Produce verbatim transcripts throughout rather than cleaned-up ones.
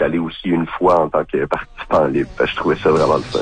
suis allé aussi une fois en tant que participant libre. Je trouvais ça vraiment le fun.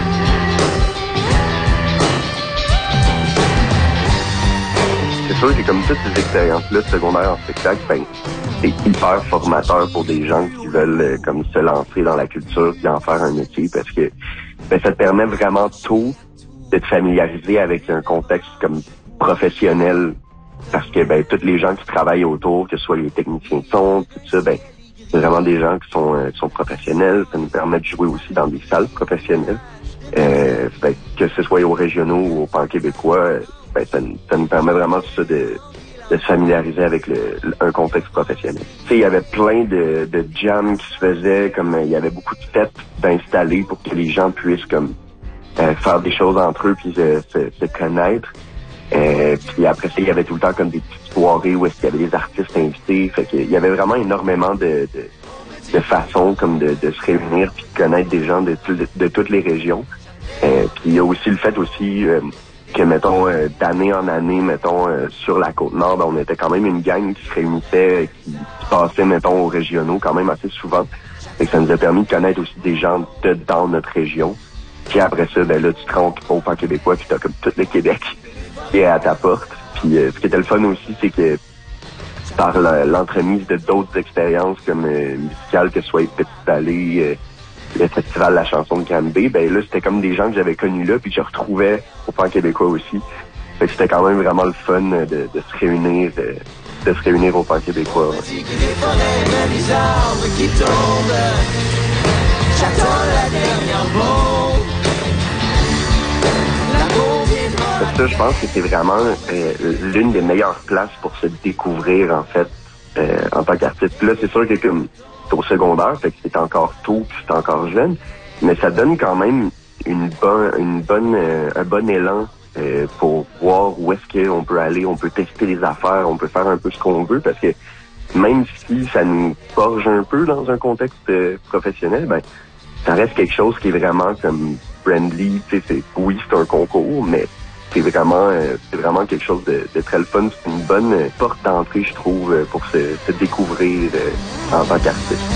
C'est sûr que comme toutes ces expériences-là de secondaire en spectacle, ben, c'est hyper formateur pour des gens qui veulent euh, comme se lancer dans la culture et en faire un métier parce que ben, ça te permet vraiment tôt de te familiariser avec un contexte comme professionnel parce que ben tous les gens qui travaillent autour, que ce soit les techniciens de son, tout ça, ben c'est vraiment des gens qui sont, euh, qui sont professionnels. Ça nous permet de jouer aussi dans des salles professionnelles. Euh, ben, que ce soit aux régionaux ou au pan québécois, ben, ça, ça nous permet vraiment ça de, de se familiariser avec le, un contexte professionnel. Tu sais, il y avait plein de, de jams qui se faisaient, comme euh, il y avait beaucoup de fêtes d'installer pour que les gens puissent comme euh, faire des choses entre eux puis se, se, se connaître. Euh, puis après ça, il y avait tout le temps comme des petites soirées où est-ce qu'il y avait des artistes invités. Fait que il y avait vraiment énormément de, de, de façons comme de, de se réunir puis de connaître des gens de, de, de toutes les régions. Euh, puis il y a aussi le fait aussi euh, que, mettons, euh, d'année en année, mettons, euh, sur la Côte-Nord, ben, on était quand même une gang qui se réunissait, qui, qui passait, mettons, aux régionaux quand même assez souvent. Fait que ça nous a permis de connaître aussi des gens de dans notre région. Puis après ça, ben là, tu te rends au pan québécois puis t'as comme tout le Québec qui est à ta porte. Puis euh, ce qui était le fun aussi, c'est que par l'entremise de d'autres expériences comme euh, musicales, que ce soit les Petites Vallées, euh, le festival de la chanson de Granby, ben là, c'était comme des gens que j'avais connus là, puis que je retrouvais au pan québécois aussi. Fait que c'était quand même vraiment le fun de, de se réunir, de, de se réunir au pan québécois. Ouais. Ça, je pense que c'est vraiment euh, l'une des meilleures places pour se découvrir, en fait, euh, en tant qu'artiste. Là, c'est sûr que comme c'est au secondaire, fait que c'est encore tôt, puis c'est encore jeune, mais ça donne quand même une bonne, une bonne, euh, un bon élan euh, pour voir où est-ce qu'on peut aller, on peut tester les affaires, on peut faire un peu ce qu'on veut, parce que même si ça nous forge un peu dans un contexte euh, professionnel, ben ça reste quelque chose qui est vraiment comme friendly. Tu sais, c'est oui, c'est un concours, mais c'est vraiment, euh, c'est vraiment quelque chose de, de très le fun. C'est une bonne porte d'entrée, je trouve, pour se, se découvrir euh, en tant qu'artiste.